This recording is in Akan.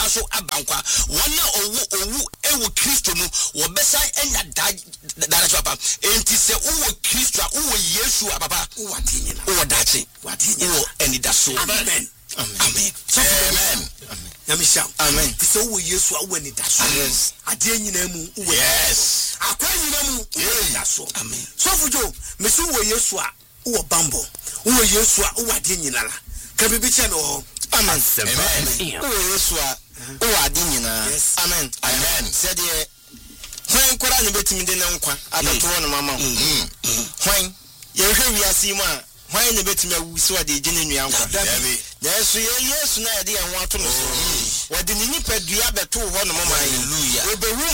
so abankwa wona owu ewo Kristo no wo besa enya da papa enti se wo Kristo wo Yesu papa wo adinyina wo dachi wo enida so amen amen amen Yamisha amen so wo Yesu wo enida so adinyina mu wo yes akwanyina mu enida so amen so fujo mesu wo Yesu wo bambo wo Yesu wo adinyina la ka bibi che no amen amen wo Yesu wo adinyina amen amen said ye when kwara ne betimi de nkwa adato no mama when ye hwe wiase mu a when ne betimi awusi wa de gene nua nkwa yesu yesu na ye de enwa to no so wode ni nipadua beto ho no mama hallelujah